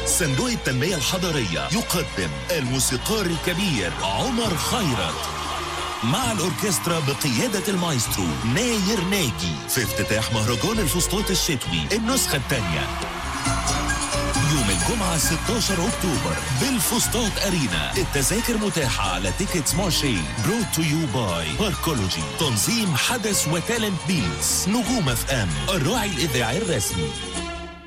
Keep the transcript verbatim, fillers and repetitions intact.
صندوق التنمية الحضرية يقدم الموسيقار الكبير عمر خيرت مع الأوركسترا بقيادة المايسترو ناير ناجي في افتتاح مهرجان الفسطاط الشتوي النسخة الثانية يوم الجمعة ستاشر أكتوبر بالفسطاط أرينا. التذاكر متاحة على تيكتس مارشي. برود تو يو باي باركولوجي. تنظيم حدث وتالنت بيتس. نجوم اف ام الراعي الإذاعي الرسمي.